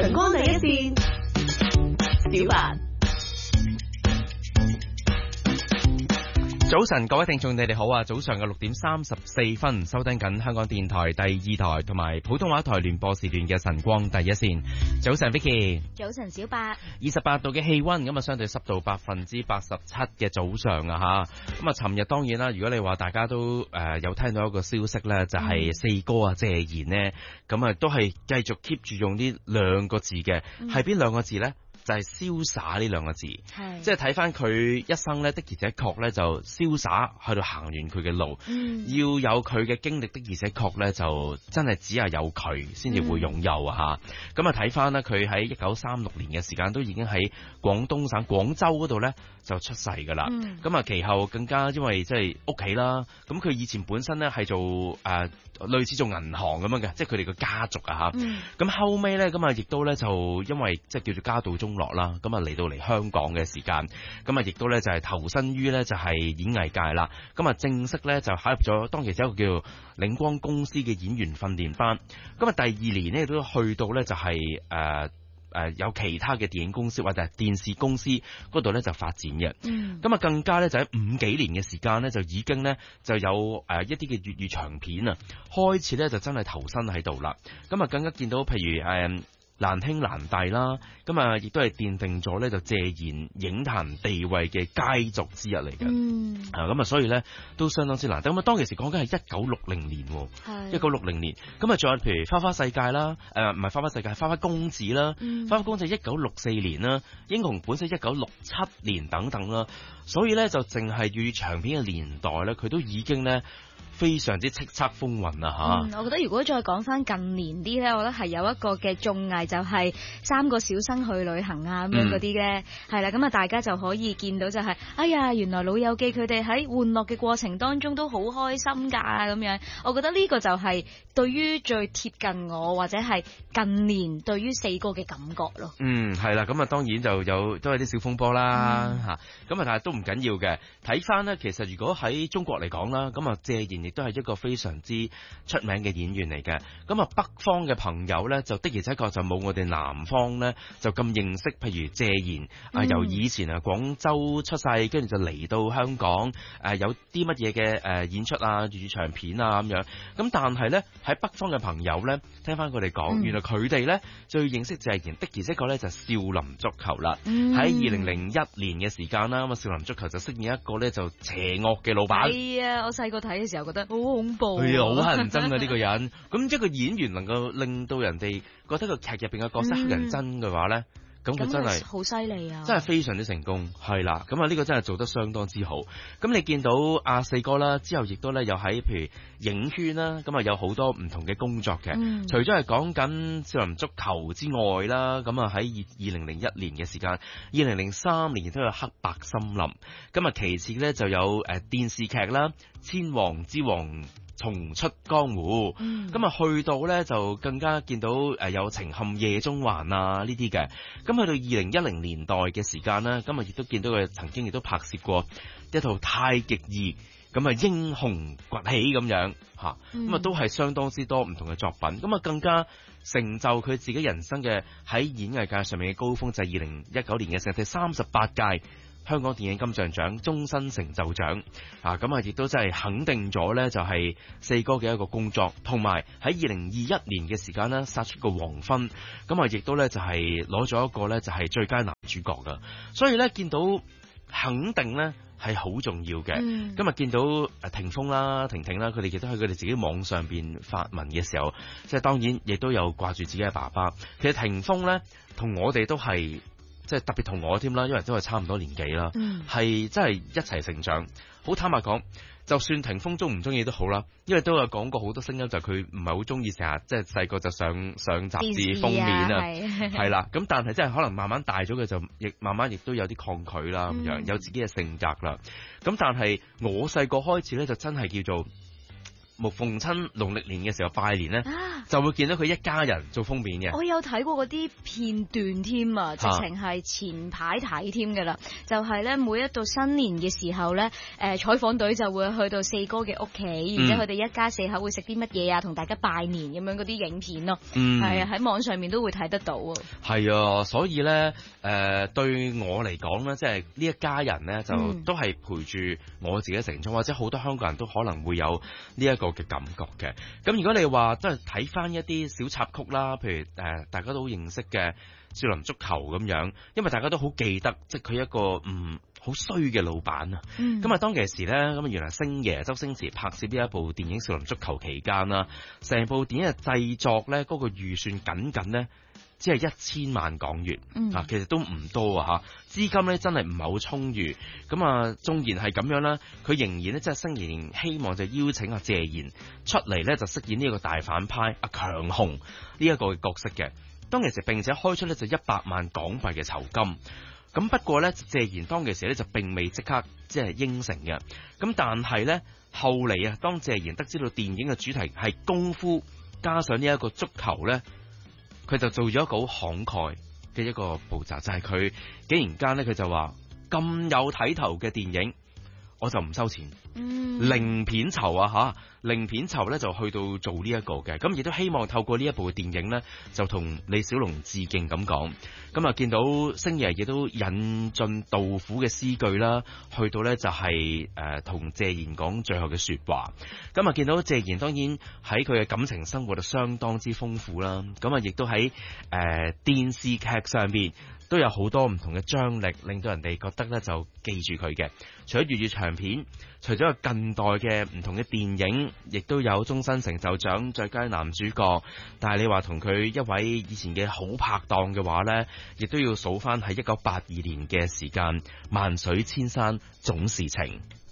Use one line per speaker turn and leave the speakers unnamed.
陽光第一線，小白。
早晨，各位聽眾，你哋好啊！早上嘅6:34，收聽緊香港電台第二台同埋普通話台聯播時段嘅晨光第一線。早晨 Vicky，
早晨小白。
28度嘅氣溫，咁啊相對濕度87%嘅早上啊吓。咁啊，尋日當然啦，如果你話大家都有聽到一個消息咧，就係四哥啊謝賢呢，咁啊都係繼續 keep 住用呢兩個字嘅，係邊兩個字咧？就係瀟灑呢兩個字，即係睇翻佢一生咧，的而且確咧就瀟灑去到行完佢嘅路，要有佢嘅經歷，的而且確咧就真係只係有佢先至會擁有啊嚇。咁啊睇翻咧，佢喺1936年嘅時間都已經喺廣東省廣州嗰度咧就出世㗎啦。咁啊其後更加因為即係屋企啦，咁佢以前本身咧係做類似做銀行咁樣嘅，即係佢哋個家族啊嚇。咁後尾咧咁啊亦都咧就因為即係叫做家道中落啦，咁啊嚟到嚟香港嘅時間，咁啊亦都咧就係投身於咧就係演藝界啦，咁啊正式咧就考入咗當其時一個叫領光公司嘅演員訓練班，咁啊第2年咧都去到咧就係有其他嘅電影公司或者係電視公司嗰度咧就發展嘅，咁啊更加咧就喺5幾年嘅時間咧就已經咧就有一啲嘅粵語長片啊開始咧就真係投身喺度啦，咁啊更加見到譬如難兄難弟啦，咁啊亦都係奠定咗咧就謝賢影壇地位嘅佳作之一嚟嘅，咁啊所以咧都相當之難得。咁啊當其時講緊係1960年，1960年，咁啊仲有譬如花花世界啦，唔係花花世界，花花公子啦，花花公子1964年啦，英雄本色1967年等等啦，所以咧就淨係粵語長片嘅年代咧，佢都已經咧非常之叱咤風雲啊嚇！
我覺得如果再講翻近年啲咧，我覺得係有一個嘅綜藝就係三個小生去旅行啊咁樣嗰啲咧，係啦，咁啊大家就可以見到就係，哎呀原來老友記佢哋喺玩樂嘅過程當中都好開心㗎咁樣，我覺得呢個就係對於最貼近我或者係近年對於四哥嘅感覺咯。
係啦，咁啊當然就有都係啲小風波啦嚇，咁啊但係都唔緊要嘅。睇翻呢，其實如果喺中國嚟講啦，咁啊謝賢亦都係一個非常之出名嘅演員嚟嘅。咁啊北方嘅朋友呢，就的而且確就冇我哋南方呢就咁認識。譬如謝賢由以前廣州出世，跟住就嚟到香港有啲乜嘢嘅演出啊、粵語長片啊咁樣。咁但係呢，喺北方嘅朋友呢，聽翻佢哋講，原來佢哋呢最認識謝賢的而且確呢就少林足球啦。喺2001年嘅時間啦，咁啊少林足球就飾演一個呢就邪惡嘅老闆。
係啊，我細個睇嘅時候覺得好恐怖。
係啊，好乞人憎啊呢個人。咁一個演員能夠令到人哋覺得個劇入邊嘅角色乞人憎嘅話呢，咁佢真係
好犀利啊！
真係非常之成功，係啦。咁啊呢個真係做得相當之好。咁你見到阿四哥啦，之後亦都咧又喺譬如影圈啦，咁啊有好多唔同嘅工作嘅。除咗係講緊少林足球之外啦，咁啊喺2001年嘅時間，2003年亦都有黑白森林。咁啊其次咧就有電視劇啦，《千王之王》重出江湖，咁啊去到咧就更加見到有情陷夜中環啊呢啲嘅，咁去到2010年代嘅時間咧，咁啊亦都見到佢曾經亦都拍攝過一套太極二，咁啊英雄崛起咁樣嚇，咁啊都係相當之多唔同嘅作品，咁啊更加成就佢自己人生嘅喺演藝界上面嘅高峰，就係2019年嘅第38屆香港電影金像獎終身成就獎咁啊亦都真係肯定咗咧，就係四哥嘅一個工作，同埋喺2021年嘅時間咧殺出個黃昏，咁啊亦都咧就係攞咗一個咧就係最佳男主角噶，所以咧見到肯定咧係好重要嘅。今日見到霆鋒啦、婷婷啦，佢哋亦都喺佢哋自己網上邊發文嘅時候，即係當然亦都有掛住自己嘅爸爸。其實霆鋒咧同我哋都係。即係特別同我添啦，因為都係差唔多年紀啦，係真係一齊成長。好坦白講，就算霆鋒中唔中意都好啦，因為都有講過好多聲音，就佢唔係好中意成日即係細個就上雜誌封面啊，係啦。咁但係真係可能慢慢大咗嘅就亦慢慢亦都有啲抗拒啦，咁樣有自己嘅性格啦。咁但係我細個開始咧就真係叫做逢親農曆年嘅時候拜年咧，就會見到佢一家人做封面嘅。
我有睇過嗰啲片段添啊，直情係前排睇添㗎啦。就係咧，每一到新年嘅時候咧，採訪隊就會去到四哥嘅屋企，然之後佢哋一家四口會食啲乜嘢啊，同大家拜年咁樣嗰啲影片咯。係啊，喺網上面都會睇得到啊。係
啊，所以咧對我嚟講咧，即係呢一家人咧，就都係陪住我自己成長，或者好多香港人都可能會有呢一個嘅感覺嘅。咁如果你話即係睇翻一啲小插曲啦，譬如大家都好認識嘅少林足球咁樣，因為大家都好記得，即係佢一個好衰嘅老闆啊。咁啊當其時咧，咁原來星爺周星馳拍攝呢一部電影《少林足球》期間啦，成部電影嘅製作咧，嗰個預算僅咧只係1000萬港元啊，其實都唔多啊嚇，資金咧真係唔係好充裕。咁啊，縱然係咁樣啦，佢仍然咧即係星爺希望就邀請阿謝賢出嚟咧，就飾演呢個大反派阿強雄呢一個嘅角色嘅。當其時並且開出咧就100萬港幣嘅酬金。咁不過咧，謝賢當其時咧就並未即刻即係應承嘅。咁但係咧後嚟啊，當謝賢得知到電影嘅主題係功夫加上呢一個足球咧，佢就做咗一個好慷慨嘅一個步驟，就係佢竟然間咧佢就話咁有睇頭嘅電影，我就唔收錢，零片酬啊嚇，零片酬咧就去到做呢一個嘅，咁亦都希望透過呢一部嘅電影咧，就同李小龍致敬咁講。咁啊見到星爺亦都引進杜甫嘅詩句啦，去到咧就係同謝賢講最後嘅説話。咁啊見到謝賢當然喺佢嘅感情生活就相當之豐富啦，咁啊亦都喺電視劇上邊都有好多唔同嘅張力，令到人哋覺得咧就記住佢嘅。除咗粵語長片，除咗近代嘅唔同嘅電影，亦都有終身成就獎最佳男主角。但係你話同佢一位以前嘅好拍檔嘅話呢，亦都要數翻喺1982年嘅時間，萬水千山總是情。